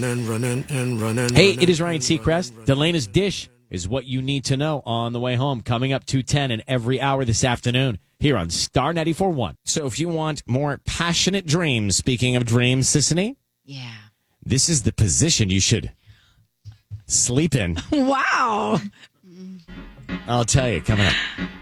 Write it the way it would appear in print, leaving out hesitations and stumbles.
Hey, it is Ryan Seacrest. Delena's Dish is what you need to know on the way home. Coming up 2:10 and every hour this afternoon here on Star 94.1. So if you want more passionate dreams, speaking of dreams, Sissany, yeah, this is the position you should sleep in. Wow. I'll tell you coming up.